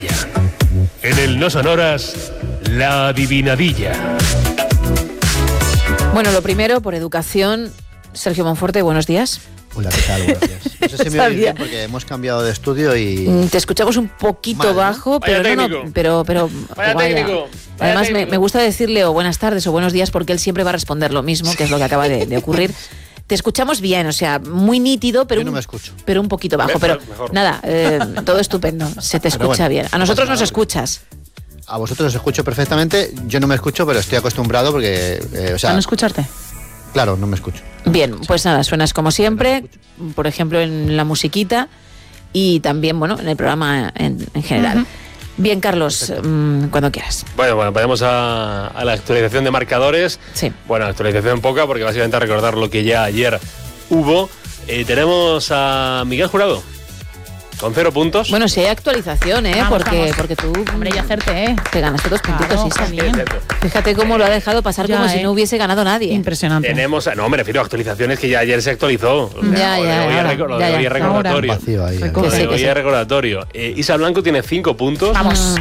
En el No Sonoras, la adivinadilla. Bueno, lo primero, por educación, Sergio Monforte, buenos días. Hola, ¿qué tal? Buenos días. No sé si me oís bien porque hemos cambiado de estudio y... Te escuchamos un poquito mal, ¿no? bajo, pero pero Vaya técnico. Además, me gusta decirle o buenas tardes o buenos días porque él siempre va a responder lo mismo, que es lo que acaba de ocurrir. Te escuchamos bien, o sea, muy nítido, pero, Yo no me escucho. Pero un poquito bajo. Pero nada, todo estupendo, se te escucha bien. A nosotros nos escuchas. A vosotros os escucho perfectamente, yo no me escucho, pero estoy acostumbrado porque... ¿A no escucharte? Claro, no me escucho. Bien, pues nada, suenas como siempre, por ejemplo en la musiquita y también, bueno, en el programa en general. Uh-huh. Bien, Carlos, cuando quieras. Bueno, vayamos a la actualización de marcadores. Sí. Bueno, actualización poca, porque básicamente a recordar lo que ya ayer hubo. Tenemos a Miguel Jurado, con 0 puntos. Bueno, si hay actualización, vamos. Porque tú... Hombre, ya acerté, te ganaste 2 puntitos, claro, Isa. bien. Fíjate cómo lo ha dejado pasar como si no hubiese ganado nadie. Impresionante. Tenemos, no, me refiero a actualizaciones que ya ayer se actualizó. Ya. Lo de hoy es recordatorio. Lo de hoy es recordatorio. Isa Blanco tiene 5 puntos. Vamos.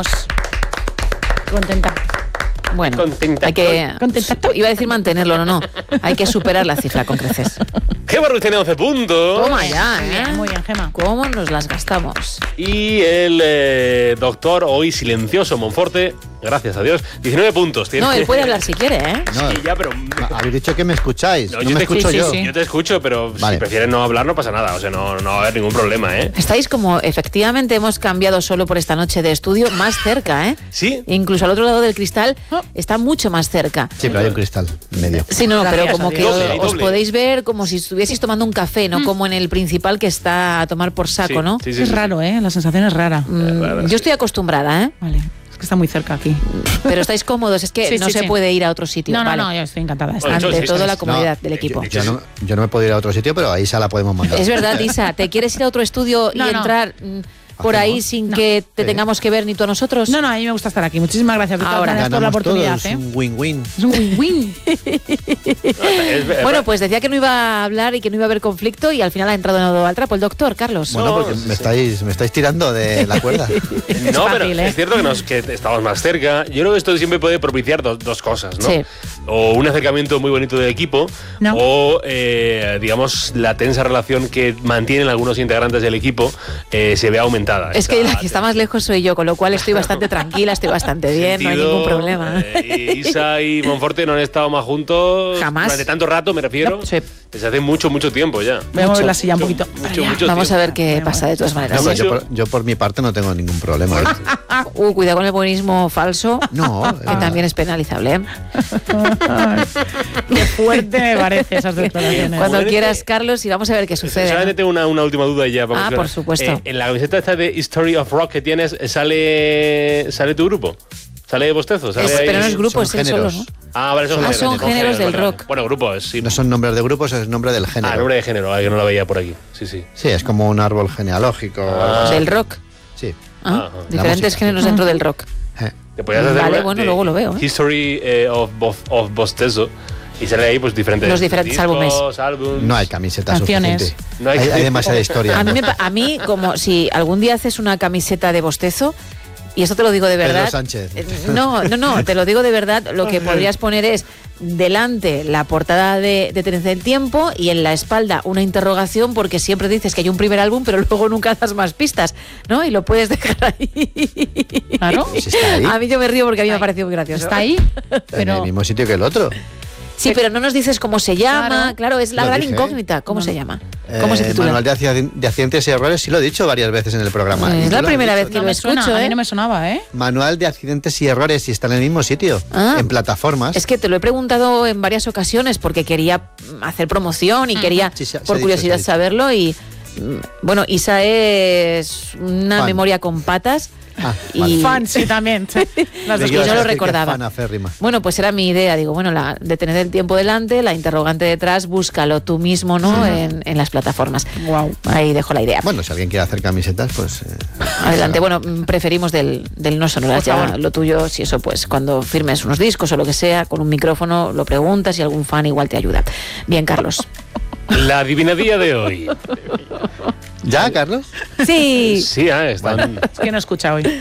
Contenta. Bueno, contenta. Hay que... Iba a decir mantenerlo, no. Hay que superar la cifra con creces. Gema Ruiz tiene 11 puntos. Toma ya, Muy bien, Gema. ¿Cómo nos las gastamos? Y el doctor, hoy silencioso, Monforte, gracias a Dios, 19 puntos. Tiene. No, él puede hablar si quiere, ¿eh? No, sí, ya, pero... Habéis dicho que me escucháis, no me escucho sí, yo. sí. Yo te escucho, pero vale. Si prefieres no hablar no pasa nada, o sea, no va a haber ningún problema, ¿eh? Estáis como, efectivamente, hemos cambiado solo por esta noche de estudio, más cerca, ¿eh? Sí. Incluso al otro lado del cristal está mucho más cerca. Sí, pero hay un cristal en medio. Sí, no, Gracias pero como a que Dios. os podéis ver como si estuvieseis tomando un café, ¿no? Como en el principal que está a tomar por saco, Sí, ¿no? sí, Es raro, ¿eh? La sensación es rara. Yo estoy acostumbrada, ¿eh? Vale. Es que está muy cerca aquí. Pero estáis cómodos, es que no se puede ir a otro sitio. No, vale. yo estoy encantada. Bueno, Ante todo la sí, comodidad del equipo. Yo no me puedo ir a otro sitio, pero a Isa la podemos mandar. Es verdad, Isa, ¿te quieres ir a otro estudio y entrar por ahí sin que te tengamos que ver ni tú a nosotros? No, a mí me gusta estar aquí. Muchísimas gracias de todas maneras por la oportunidad. Todos, un win-win. Es un win-win. Bueno, pues decía que no iba a hablar y que no iba a haber conflicto y al final ha entrado al trapo el doctor, Carlos. Bueno, porque me estáis tirando de la cuerda. No, fácil, pero es cierto que estamos más cerca. Yo creo que esto siempre puede propiciar dos cosas, ¿no? Sí. O un acercamiento muy bonito del equipo, o, digamos, la tensa relación que mantienen algunos integrantes del equipo se ve aumentada. Es que la que está más lejos soy yo, con lo cual estoy bastante tranquila, estoy bastante bien, no hay ningún problema. Isa y Monforte no han estado más juntos jamás. Durante tanto rato, me refiero. Sí. Desde hace mucho tiempo ya. Voy a mover la silla un poquito. Vamos a ver qué pasa de todas maneras. No, yo por mi parte no tengo ningún problema. Cuidado con el buenismo falso, No, que también es penalizable. Qué fuerte me parece esas declaraciones. Cuando quieras, Carlos, y vamos a ver qué sucede. Solamente tengo una última duda ya. Por supuesto. En la camiseta esta de History of Rock que tienes, ¿sale tu grupo? ¿Sale Bostezo? Pero no es grupo, es él solo, géneros. ¿no? Vale, son géneros del rock. Bueno, grupos, sí. No son nombres de grupos, es nombre del género. Nombre de género, que no lo veía por aquí. Sí. Sí, es como un árbol genealógico. ¿Del rock? Sí. Diferentes géneros dentro del rock. Te podías hacer Vale, bueno, luego lo veo. History of Bostezo. Y sale ahí pues diferentes discos, álbumes. No hay camiseta canciones. Suficiente. No hay demasiada historia. A mí, como si algún día haces una camiseta de Bostezo, y esto te lo digo de verdad. Pedro Sánchez. No, te lo digo de verdad. Lo que podrías poner es delante la portada de Detener el Tiempo y en la espalda una interrogación, porque siempre dices que hay un primer álbum, pero luego nunca das más pistas, ¿no? Y lo puedes dejar ahí. Claro. Pues está ahí. A mí yo me río porque a mí me ha parecido muy gracioso. Está ahí, En el mismo sitio que el otro. Sí, pero no nos dices cómo se llama. Claro, es la Lo gran dije. incógnita. ¿Cómo se llama? ¿Cómo se titula? Manual de accidentes y errores, sí lo he dicho varias veces en el programa. Es Y tú la lo has primera dicho, vez que ¿no? lo escucho, A mí no me sonaba, ¿eh? Manual de accidentes y errores, y está en el mismo sitio, en plataformas. Es que te lo he preguntado en varias ocasiones porque quería hacer promoción y quería, Sí, se ha por dicho, curiosidad, se ha dicho. saberlo. Y bueno, Isa es una Fan. memoria con patas. Vale. Fan, sí, también. Las Me dos yo ibas no a lo decir que recordaba. fan aférrima. Bueno, pues era mi idea. Digo, bueno, de tener el tiempo delante, la interrogante detrás, búscalo tú mismo, ¿no? En las plataformas. Wow. Ahí dejo la idea. Bueno, si alguien quiere hacer camisetas, pues... Adelante. Bueno, preferimos del No Sonoras. Ya lo tuyo, si eso, pues cuando firmes unos discos o lo que sea, con un micrófono lo preguntas y algún fan igual te ayuda. Bien, Carlos. La adivinadilla de hoy. ¿Ya, Carlos? Sí. Sí, están... Es que no escucha hoy.